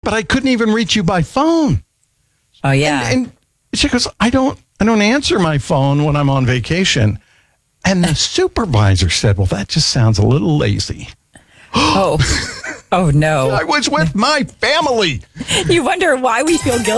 but I couldn't even reach you by phone. Oh, yeah. And she goes, I don't answer my phone when I'm on vacation. And the supervisor said, well, that just sounds a little lazy. Oh, no. I was with my family. You wonder why we feel guilty.